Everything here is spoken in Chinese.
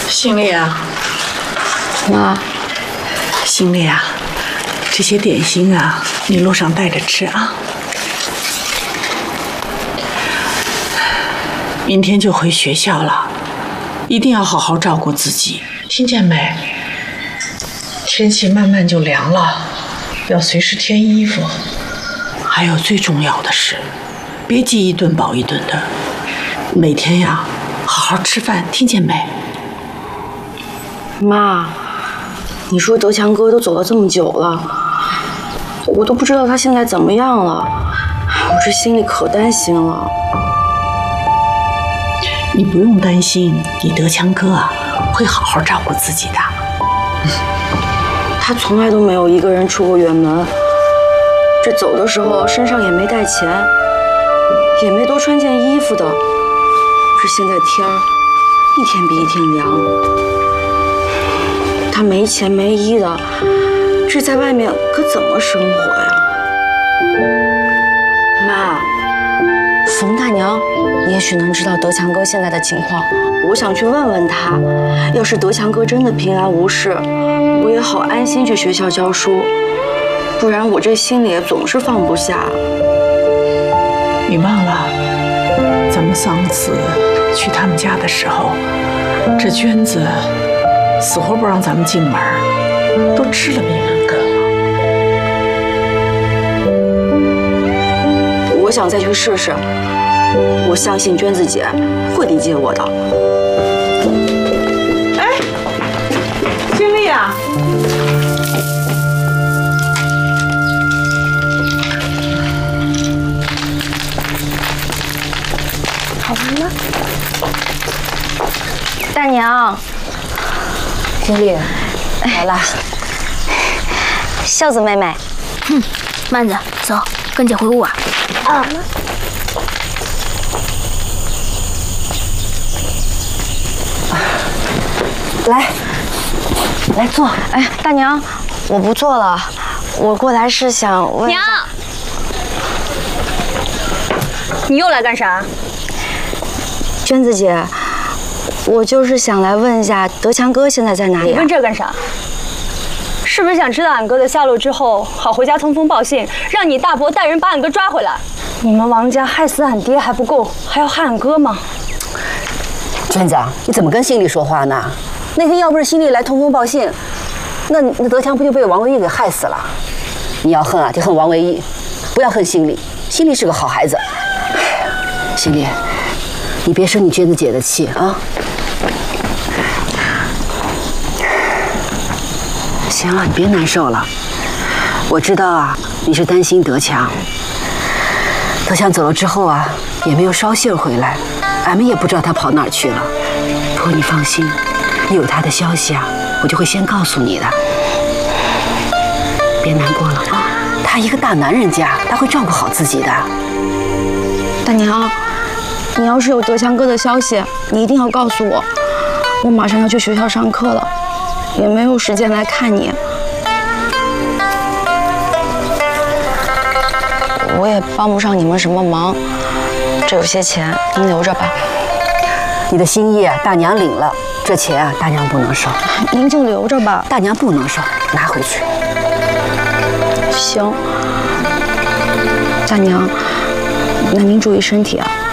心里啊， 妈， 心里啊，这些点心啊，你路上带着吃啊。明天就回学校了，一定要好好照顾自己，听见没？天气慢慢就凉了，要随时添衣服。还有最重要的是，别饥一顿饱一顿的，每天呀，好好吃饭，听见没？ 妈，你说德强哥都走了这么久了，我都不知道他现在怎么样了，我这心里可担心了。 你不用担心，你德强哥啊会好好照顾自己的。 他从来都没有一个人出过远门，这走的时候身上也没带钱，也没多穿件衣服的。这现在天儿一天比一天凉，他没钱没衣的，这在外面可怎么生活呀？妈，冯大娘也许能知道德强哥现在的情况，我想去问问他。要是德强哥真的平安无事，我也好安心去学校教书，不然我这心里总是放不下。 你忘了，咱们上次去他们家的时候，这娟子死活不让咱们进门，都吃了闭门羹了。 我想再去试试，我相信娟子姐会理解我的。 哎，心丽啊！ 好玩吗？大娘， 心丽，来啦。 孝子妹妹， 慢着，走，跟姐回屋玩。 啊。来坐。哎，大娘，我不坐了，我过来是想问娘，你又来干啥？ 娟子姐，我就是想来问一下德强哥现在在哪里？ 你问这干啥？是不是想知道俺哥的下落之后，好回家通风报信，让你大伯带人把俺哥抓回来？你们王家害死俺爹还不够，还要害俺哥吗？ 娟子，你怎么跟心丽说话呢？那天要不是心丽来通风报信，那德强不就被王维义给害死了？你要恨啊，就恨王维义，不要恨心丽。心丽是个好孩子。心丽，你别生你娟子姐的气啊！行了，你别难受了。我知道啊，你是担心德强。德强走了之后啊，也没有捎信回来，俺们也不知道他跑哪儿去了。不过你放心，一有他的消息啊，我就会先告诉你的。别难过了啊，他一个大男人家，他会照顾好自己的。 大娘，你要是有德强哥的消息，你一定要告诉我。我马上要去学校上课了，也没有时间来看你。我也帮不上你们什么忙，这有些钱您留着吧。 你的心意啊，大娘领了，这钱啊，大娘不能收。 您就留着吧。 大娘不能收，拿回去。 行，大娘，那您注意身体啊。